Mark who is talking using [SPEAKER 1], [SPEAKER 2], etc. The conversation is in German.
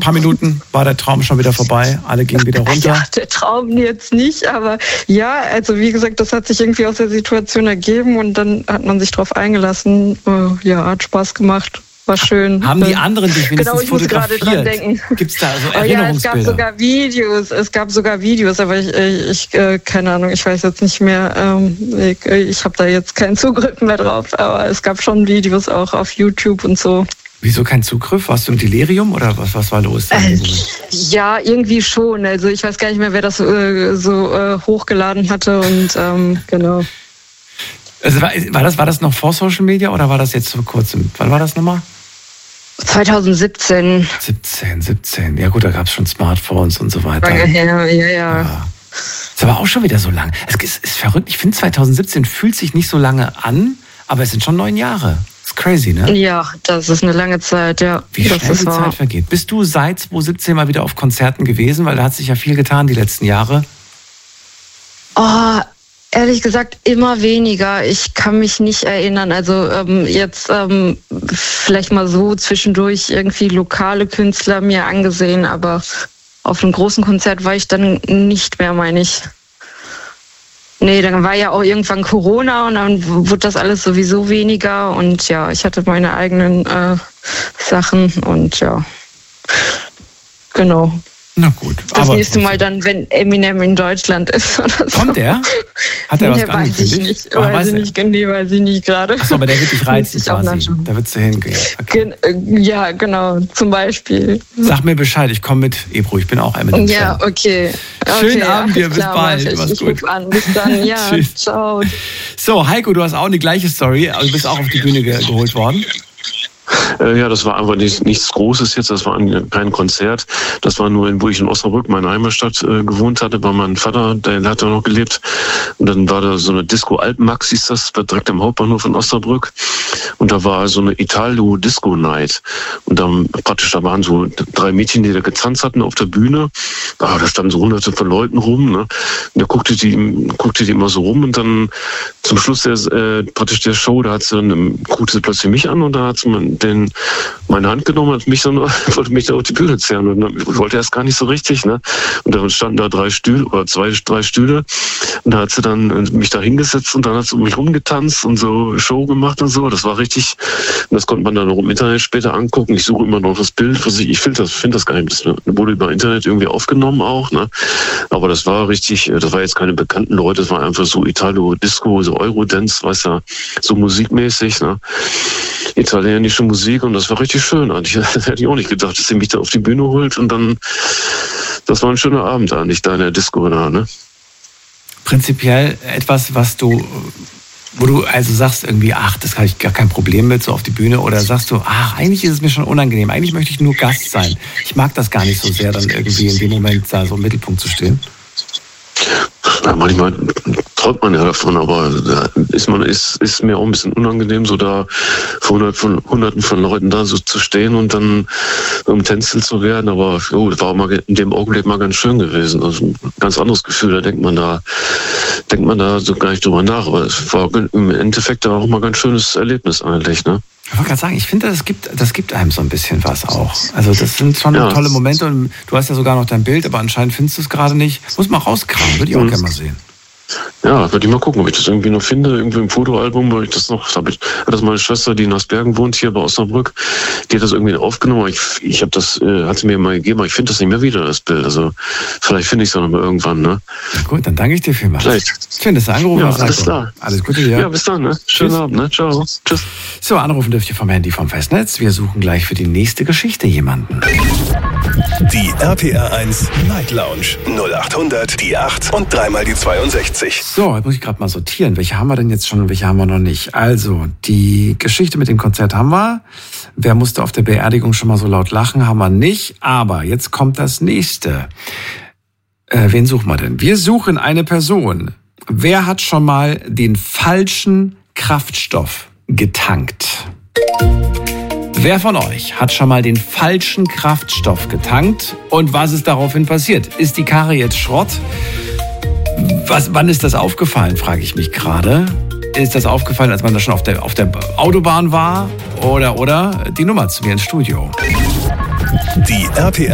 [SPEAKER 1] paar Minuten war der Traum schon wieder vorbei. Alle gingen wieder runter.
[SPEAKER 2] Ja, der Traum jetzt nicht, aber ja, also wie gesagt, das hat sich irgendwie aus der Situation ergeben und dann hat man sich drauf eingelassen. Ja, hat Spaß gemacht. War schön.
[SPEAKER 1] Haben die anderen dich wenigstens fotografiert?
[SPEAKER 2] Genau, ich muss gerade dran denken.
[SPEAKER 1] Gibt's da so Erinnerungsbilder?
[SPEAKER 2] Ja, es gab sogar Videos, aber ich keine Ahnung, ich weiß jetzt nicht mehr. Ich habe da jetzt keinen Zugriff mehr drauf, aber es gab schon Videos auch auf YouTube und so.
[SPEAKER 1] Wieso kein Zugriff? Warst du im Delirium oder was war los?
[SPEAKER 2] Ja, irgendwie schon. Also ich weiß gar nicht mehr, wer das so hochgeladen hatte und genau.
[SPEAKER 1] Also war das noch vor Social Media oder war das jetzt vor kurzem? Wann war das nochmal?
[SPEAKER 2] 2017.
[SPEAKER 1] 17. Ja gut, da gab es schon Smartphones und so weiter.
[SPEAKER 2] Ja.
[SPEAKER 1] Ist aber auch schon wieder so lang. Es ist verrückt. Ich finde 2017 fühlt sich nicht so lange an, aber es sind schon 9 Jahre. Ist crazy, ne?
[SPEAKER 2] Ja, das ist eine lange Zeit, ja.
[SPEAKER 1] Wie schnell die Zeit vergeht. Bist du seit 2017 mal wieder auf Konzerten gewesen? Weil da hat sich ja viel getan die letzten Jahre.
[SPEAKER 2] Oh, ehrlich gesagt, immer weniger. Ich kann mich nicht erinnern. Also jetzt vielleicht mal so zwischendurch irgendwie lokale Künstler mir angesehen, aber auf einem großen Konzert war ich dann nicht mehr, meine ich. Nee, dann war ja auch irgendwann Corona und dann wurde das alles sowieso weniger und ja, ich hatte meine eigenen Sachen und ja, genau.
[SPEAKER 1] Na gut.
[SPEAKER 2] Das nächste Mal dann, wenn Eminem in Deutschland ist oder so.
[SPEAKER 1] Kommt der? Hat er was
[SPEAKER 2] weiß ich nicht. Weiß ich nicht gerade.
[SPEAKER 1] Achso, aber der wird dich reizen quasi. Da würdest du hingehen. Okay.
[SPEAKER 2] Ja, genau, zum Beispiel.
[SPEAKER 1] Sag mir Bescheid, ich komme mit, Ebro, ich bin auch Eminem.
[SPEAKER 2] Ja, okay.
[SPEAKER 1] Schönen Abend dir, bis bald. Mach's gut.
[SPEAKER 2] Ruf an. Bis dann, ja. Ciao.
[SPEAKER 1] So, Heiko, du hast auch eine gleiche Story. Also du bist auch auf die Bühne geholt worden.
[SPEAKER 3] Ja, das war einfach nichts Großes jetzt, das war kein Konzert. Das war nur, wo ich in Osnabrück, meine Heimatstadt, gewohnt hatte, bei meinem Vater, der hat da noch gelebt. Und dann war da so eine Disco Alpenmax, hieß das, direkt am Hauptbahnhof in Osnabrück. Und da war so eine Italo-Disco-Night. Und dann praktisch, da waren so 3 Mädchen, die da getanzt hatten auf der Bühne. Da standen so hunderte von Leuten rum, ne? Und da guckte die immer so rum und dann zum Schluss praktisch der Show, da guckte sie plötzlich mich an und da hat sie meine Hand genommen, wollte mich da auf die Bühne zerren und dann wollte erst gar nicht so richtig, ne? Und dann standen da 3 Stühle oder 3 Stühle und da hat sie dann mich da hingesetzt und dann hat sie um mich rumgetanzt und so Show gemacht und so. Das war richtig, und das konnte man dann auch im Internet später angucken. Ich suche immer noch das Bild, ich finde das gar nicht. Das wurde über Internet irgendwie aufgenommen auch, ne? Aber das war richtig, das war jetzt keine bekannten Leute, das war einfach so Italo-Disco, so Eurodance, weißt du, so musikmäßig, ne? Italienische Musik und das war richtig schön. Eigentlich hätte ich auch nicht gedacht, dass sie mich da auf die Bühne holt und dann, das war ein schöner Abend eigentlich da in der Disco da, ne?
[SPEAKER 1] Prinzipiell etwas, wo du also sagst irgendwie, ach, das habe ich gar kein Problem mit, so auf die Bühne, oder sagst du, ach, eigentlich ist es mir schon unangenehm, eigentlich möchte ich nur Gast sein. Ich mag das gar nicht so sehr, dann irgendwie in dem Moment da so im Mittelpunkt zu stehen.
[SPEAKER 3] Ja, manchmal träumt man ja davon, aber da ist mir auch ein bisschen unangenehm, so da vor Hunderten von Leuten da so zu stehen und dann tänzeln zu werden. Aber das war auch mal in dem Augenblick mal ganz schön gewesen. Also ein ganz anderes Gefühl, da denkt man da so gar nicht drüber nach. Aber es war im Endeffekt auch mal ein ganz schönes Erlebnis eigentlich, ne?
[SPEAKER 1] Ich wollte gerade sagen, ich finde, das gibt einem so ein bisschen was auch. Also das sind schon tolle Momente und du hast ja sogar noch dein Bild, aber anscheinend findest du es gerade nicht. Muss mal rauskramen, würde ich auch gerne mal sehen.
[SPEAKER 3] Ja, würde ich mal gucken, ob ich das irgendwie noch finde, irgendwie im Fotoalbum, weil ich das noch, hat das meine Schwester, die in Asbergen wohnt, hier bei Osnabrück, die hat das irgendwie aufgenommen, ich habe das, hat sie mir mal gegeben, aber ich finde das nicht mehr wieder, das Bild, also vielleicht finde ich es auch noch mal irgendwann, ne?
[SPEAKER 1] Ja, gut, dann danke ich dir vielmals.
[SPEAKER 3] Vielleicht.
[SPEAKER 1] Schön, dass du angerufen hast.
[SPEAKER 3] Alles klar.
[SPEAKER 1] Alles Gute dir.
[SPEAKER 3] Ja, bis dann, ne? Schönen Abend, ne? Ciao. Tschüss.
[SPEAKER 1] So, anrufen dürft ihr vom Handy vom Festnetz. Wir suchen gleich für die nächste Geschichte jemanden.
[SPEAKER 4] Die RPR1 Night Lounge 0800 die 8 und 3 die 62.
[SPEAKER 1] So, jetzt muss ich gerade mal sortieren. Welche haben wir denn jetzt schon und welche haben wir noch nicht? Also, die Geschichte mit dem Konzert haben wir. Wer musste auf der Beerdigung schon mal so laut lachen, haben wir nicht. Aber jetzt kommt das nächste. Wen suchen wir denn? Wir suchen eine Person. Wer hat schon mal den falschen Kraftstoff getankt? Wer von euch hat schon mal den falschen Kraftstoff getankt und was ist daraufhin passiert? Ist die Karre jetzt Schrott? Wann ist das aufgefallen, frage ich mich gerade. Ist das aufgefallen, als man da schon auf der Autobahn war? Oder die Nummer zu mir ins Studio.
[SPEAKER 4] Die RPR